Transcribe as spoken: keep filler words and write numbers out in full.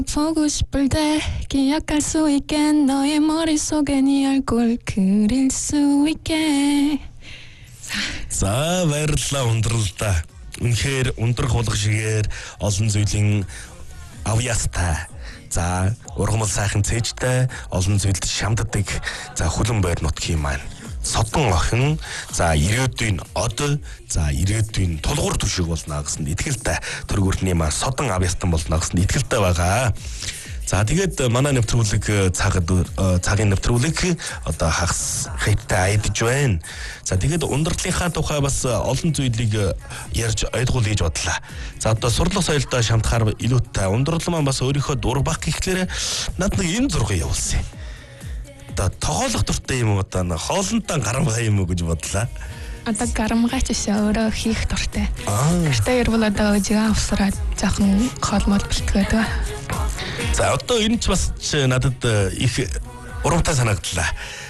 보고 싶을 때 기억할 수 있게 너의 머릿속에 네 얼굴 그릴 수 있게. За баярлалаа ундралдаа. Үнэхээр ундрах болгох шигээр олон зүйлийн авьяастай. За ургамал сайхан цээжтэй олон зүйлд шамддаг. За хүлэн байр нутгийн маань содон охин, за ирээдүйн од, за ирээдүйн тулгуур түшиг болно гэсэн итгэлтэй төргөрний маань содон авьяастан болно гэсэн итгэлтэй байгаа. За тэгээд манай нэвтрүүлэг цагад цагийн нэвтрүүлэг одоо хагас хэвтэй айдж байна. За тэгээд ундралынхаа тухай бас олон зүйлийг ярьж ойлгуул гэж бодлаа. За одоо сурлах соёлтой шамтахаар илүүтэй ундрал маань бас өөрийнхөө дурбах гэхлээр над нэг энэ зургийг явуулсан. Одоо тоглох дуртай юм уу одоо хоолнтой гарамгай юм уу гэж бодлаа. Одоо гарамгайч биш өөрөө хийх дуртай. Гэртээ ирвэл одоо жигээ авсраад жоохон хоолмол бэлтгээд байгаа. За одоо энэ ч бас надад их урамтай санагдлаа.